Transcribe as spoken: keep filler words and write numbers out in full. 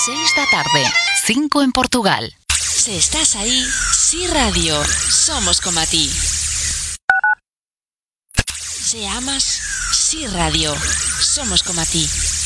seis da tarde, cinco en Portugal. Si estás aí, Si Radio, somos como a ti. Si amas, Si Radio, somos como a ti.